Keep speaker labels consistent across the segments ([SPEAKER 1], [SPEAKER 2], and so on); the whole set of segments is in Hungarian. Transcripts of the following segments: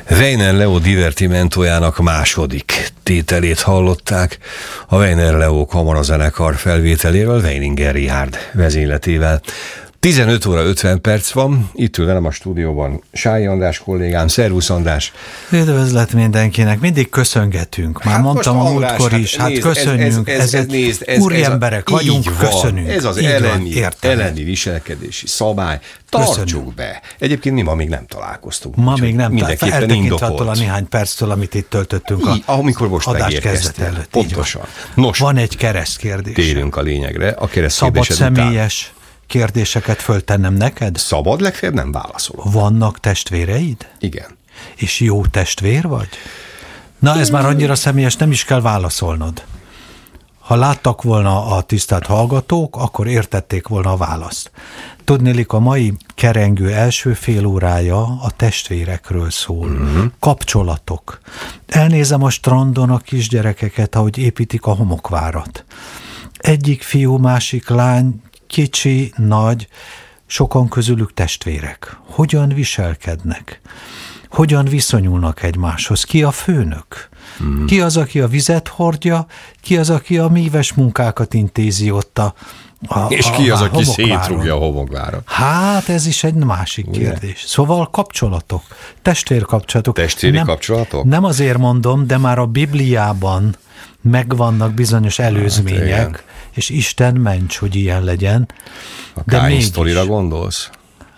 [SPEAKER 1] Weiner Leo divertimentójának második tételét hallották a Weiner Leo kamarazenekar felvételéről Weininger Richárd vezényletével. 15 óra 50 perc van, itt ül velem a stúdióban Sályi András kollégám. Szervusz András!
[SPEAKER 2] Üdvözlet mindenkinek, mindig köszöngetünk. Már mondtam a múltkor is, köszönjünk, úriemberek vagyunk, köszönünk.
[SPEAKER 1] Ez az elleni viselkedési szabály, tartsuk be. Egyébként mi ma még nem találkoztunk.
[SPEAKER 2] Ma még nem
[SPEAKER 1] mindenképpen
[SPEAKER 2] eltekintve attól a néhány perctől, amit itt töltöttünk
[SPEAKER 1] amikor most
[SPEAKER 2] adás kezdete előtt.
[SPEAKER 1] Pontosan. Nos,
[SPEAKER 2] van egy keresztkérdés.
[SPEAKER 1] Térünk a lényegre. A
[SPEAKER 2] szabad személyes kérdéseket föltennem neked?
[SPEAKER 1] Szabad, legfeljebb nem válaszolok.
[SPEAKER 2] Vannak testvéreid?
[SPEAKER 1] Igen.
[SPEAKER 2] És jó testvér vagy? Na, ez már annyira személyes, nem is kell válaszolnod. Ha láttak volna a tisztelt hallgatók, akkor értették volna a választ. Tudnélik, a mai kerengő első fél órája a testvérekről szól. Kapcsolatok. Elnézem a strandon a kisgyerekeket, ahogy építik a homokvárat. Egyik fiú, másik lány, kicsi, nagy, sokan közülük testvérek. Hogyan viselkednek? Hogyan viszonyulnak egymáshoz? Ki a főnök? Ki az, aki a vizet hordja? Ki az, aki a míves munkákat intézi ott
[SPEAKER 1] és ki az, aki szétrúgja a homokvárat?
[SPEAKER 2] Hát ez is egy másik kérdés. Szóval kapcsolatok, testvérkapcsolatok.
[SPEAKER 1] Testvéri kapcsolatok?
[SPEAKER 2] Nem azért mondom, de már a Bibliában megvannak bizonyos előzmények, és Isten ments, hogy ilyen legyen.
[SPEAKER 1] A Káin sztorira gondolsz?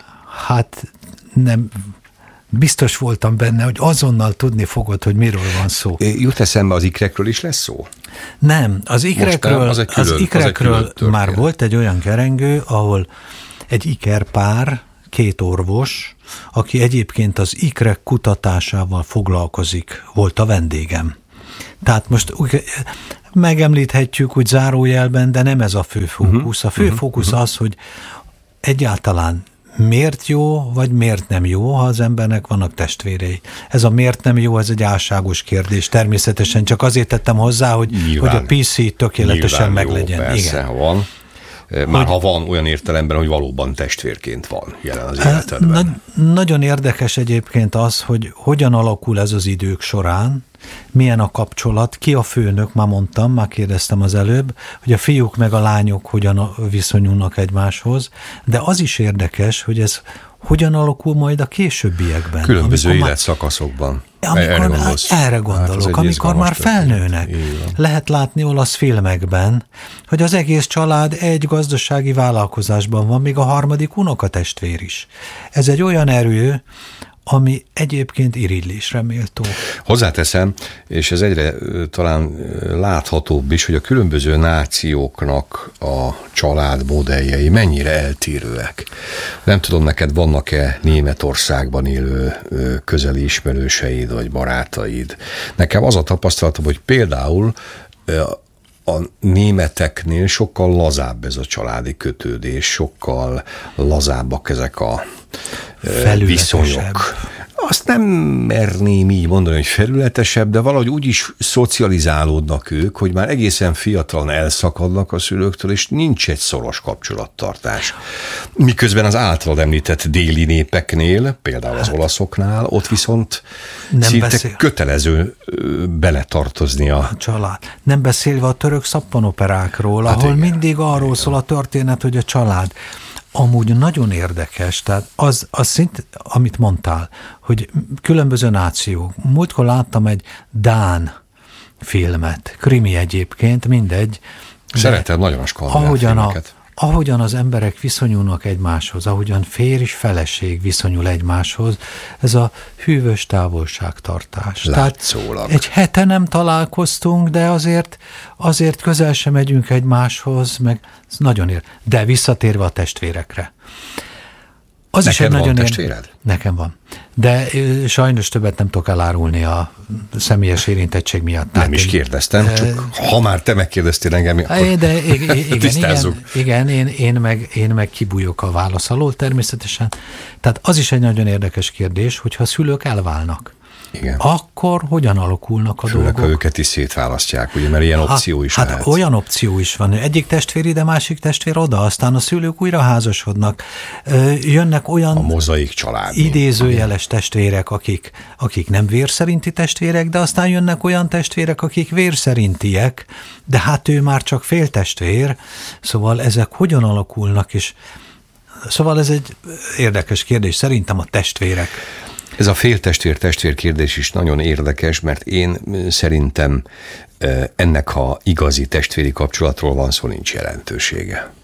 [SPEAKER 2] Hát nem, biztos voltam benne, hogy azonnal tudni fogod, hogy miről van szó.
[SPEAKER 1] Jut eszembe, az ikrekről is lesz szó?
[SPEAKER 2] Nem, az ikrekről már volt egy olyan kerengő, ahol egy ikerpár, két orvos, aki egyébként az ikrek kutatásával foglalkozik, volt a vendégem. Tehát most megemlíthetjük úgy zárójelben, de nem ez a fő fókusz. A fő fókusz az, hogy egyáltalán miért jó, vagy miért nem jó, ha az embernek vannak testvérei. Ez a miért nem jó, ez egy álságos kérdés. Természetesen csak azért tettem hozzá, hogy a PC tökéletesen meglegyen.
[SPEAKER 1] Persze, igen. Ha van. Már ha van olyan értelemben, hogy valóban testvérként van jelen az életedben.
[SPEAKER 2] Nagyon érdekes egyébként az, hogy hogyan alakul ez az idők során, milyen a kapcsolat, ki a főnök, már kérdeztem az előbb, hogy a fiúk meg a lányok hogyan viszonyulnak egymáshoz, de az is érdekes, hogy ez hogyan alakul majd a későbbiekben.
[SPEAKER 1] Különböző életszakaszokban.
[SPEAKER 2] Erre gondolok, amikor már felnőnek. Lehet látni olasz filmekben, hogy az egész család egy gazdasági vállalkozásban van, még a harmadik unokatestvér is. Ez egy olyan erő, ami egyébként irigylésre méltó.
[SPEAKER 1] Hozzáteszem, és ez egyre talán láthatóbb is, hogy a különböző nációknak a családmodelljei mennyire eltérőek. Nem tudom, neked vannak-e Németországban élő közeli ismerőseid vagy barátaid. Nekem az a tapasztalatom, hogy például a németeknél sokkal lazább ez a családi kötődés, sokkal lazábbak ezek a viszonyok. Azt nem merném így mondani, hogy felületesebb, de valahogy úgy is szocializálódnak ők, hogy már egészen fiatalon elszakadnak a szülőktől, és nincs egy szoros kapcsolattartás. Miközben az általad említett déli népeknél, például az olaszoknál, ott viszont szinte kötelező beletartozni a család.
[SPEAKER 2] Nem beszélve a török szappanoperákról, ahol mindig arról szól a történet, hogy a család. Amúgy nagyon érdekes, tehát az szint, amit mondtál, hogy különböző nációk. Múltkor láttam egy dán filmet, krimi egyébként, mindegy.
[SPEAKER 1] Szeretem nagyon a skandináv filmeket.
[SPEAKER 2] Ahogyan az emberek viszonyulnak egymáshoz, ahogyan férj és feleség viszonyul egymáshoz, ez a hűvös távolságtartás.
[SPEAKER 1] Látszólag.
[SPEAKER 2] Tehát egy hete nem találkoztunk, de azért közel sem megyünk egymáshoz, meg ez nagyon de visszatérve a testvérekre. Az
[SPEAKER 1] neked is egy van testvéred?
[SPEAKER 2] Nekem van. De sajnos többet nem tudok elárulni a személyes érintettség miatt.
[SPEAKER 1] Nem is kérdeztem, csak ha már te megkérdeztél engem, akkor tisztázzuk.
[SPEAKER 2] Igen, én meg kibújok a válasz alól természetesen. Tehát az is egy nagyon érdekes kérdés, hogyha a szülők elválnak.
[SPEAKER 1] Igen.
[SPEAKER 2] Akkor hogyan alakulnak a
[SPEAKER 1] Főleg,
[SPEAKER 2] dolgok?
[SPEAKER 1] ha őket is szétválasztják, ugye, mert ilyen opció is lehet.
[SPEAKER 2] Olyan opció is van. Egyik testvér ide, másik testvér oda, aztán a szülők újra házasodnak. Jönnek olyan
[SPEAKER 1] A mozaik család.
[SPEAKER 2] idézőjeles testvérek, akik nem vérszerinti testvérek, de aztán jönnek olyan testvérek, akik vérszerintiek, de hát ő már csak féltestvér, szóval ezek hogyan alakulnak, és szóval ez egy érdekes kérdés, szerintem a testvérek.
[SPEAKER 1] Ez a féltestvér-testvér kérdés is nagyon érdekes, mert én szerintem ennek, ha igazi testvéri kapcsolatról van szó, nincs jelentősége.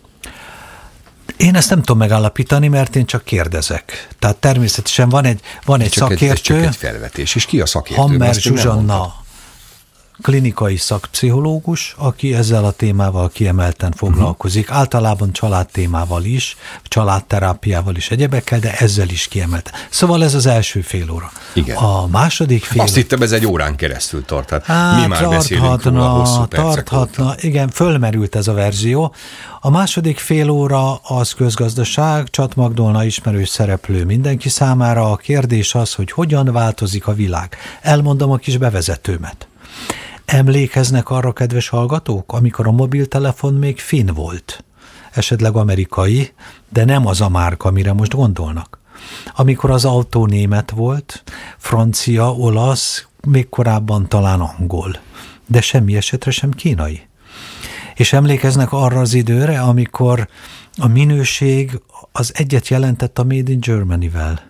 [SPEAKER 2] Én ezt nem tudom megállapítani, mert én csak kérdezek. Tehát természetesen van egy szakértő.
[SPEAKER 1] Ez csak egy felvetés. És ki a szakértő?
[SPEAKER 2] Hammer Zsuzsanna, klinikai szakpszichológus, aki ezzel a témával kiemelten foglalkozik, általában családtémával is, családterápiával is, egyebekkel, de ezzel is kiemelten. Szóval ez az első fél óra.
[SPEAKER 1] Igen.
[SPEAKER 2] A második fél
[SPEAKER 1] Azt hittem, ez egy órán keresztül tart. Hát mi már beszélünk róla hosszú percek óta.
[SPEAKER 2] Igen, fölmerült ez a verzió. A második fél óra az közgazdaság, Csat Magdolna ismerős szereplő mindenki számára. A kérdés az, hogy hogyan változik a világ. Elmondom a kis bevezetőmet. Emlékeznek arra, kedves hallgatók, amikor a mobiltelefon még finn volt, esetleg amerikai, de nem az a márka, amire most gondolnak. Amikor az autó német volt, francia, olasz, még korábban talán angol, de semmi esetre sem kínai. És emlékeznek arra az időre, amikor a minőség az egyet jelentett a Made in Germany-vel.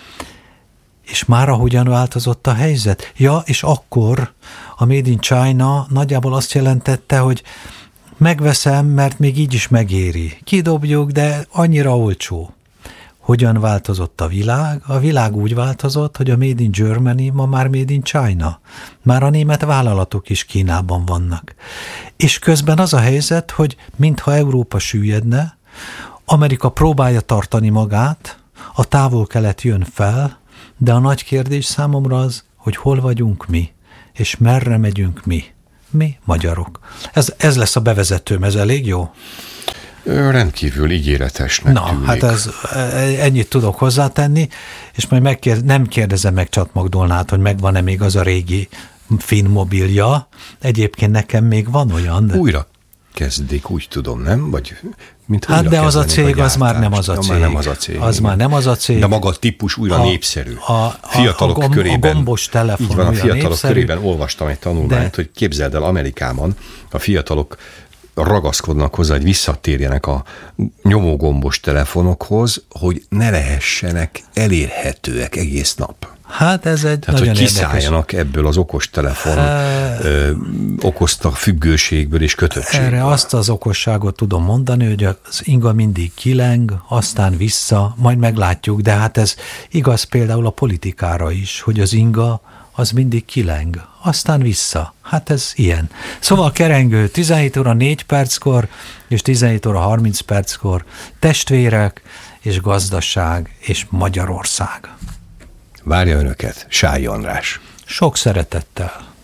[SPEAKER 2] És mára hogyan változott a helyzet? Ja, és akkor a Made in China nagyjából azt jelentette, hogy megveszem, mert még így is megéri. Kidobjuk, de annyira olcsó. Hogyan változott a világ? A világ úgy változott, hogy a Made in Germany ma már Made in China. Már a német vállalatok is Kínában vannak. És közben az a helyzet, hogy mintha Európa süllyedne, Amerika próbálja tartani magát, a távol-kelet jön fel, de a nagy kérdés számomra az, hogy hol vagyunk mi, és merre megyünk mi. Mi magyarok. Ez lesz a bevezetőm, ez elég jó?
[SPEAKER 1] Rendkívül ígéretesnek tűnik.
[SPEAKER 2] Hát ennyit tudok hozzátenni, és majd nem kérdezem meg Csat Magdolnát, hogy megvan-e még az a régi finn mobilja. Egyébként nekem még van olyan.
[SPEAKER 1] Újra kezdik, úgy tudom, nem? Vagy mint
[SPEAKER 2] hát de az a cég, az már nem az a cég. Az már nem az a cég.
[SPEAKER 1] De maga a típus újra népszerű. Fiatalok körében.
[SPEAKER 2] A gombos telefon
[SPEAKER 1] így van, a fiatalok
[SPEAKER 2] népszerű,
[SPEAKER 1] körében olvastam egy tanulmányt, hogy képzeld el, Amerikában a fiatalok ragaszkodnak hozzá, hogy visszatérjenek a nyomógombos telefonokhoz, hogy ne lehessenek elérhetőek egész nap.
[SPEAKER 2] Hát ez egy
[SPEAKER 1] tehát,
[SPEAKER 2] nagyon
[SPEAKER 1] hogy kiszálljanak ebből az okostelefon okozta függőségből és kötöttségből.
[SPEAKER 2] Erre azt az okosságot tudom mondani, hogy az inga mindig kileng, aztán vissza, majd meglátjuk, de hát ez igaz például a politikára is, hogy az inga az mindig kileng, aztán vissza. Hát ez ilyen. Szóval kerengő 17 óra 4 perckor és 17 óra 30 perckor testvérek és gazdaság és Magyarország.
[SPEAKER 1] Várja önöket Sályi András.
[SPEAKER 2] Sok szeretettel.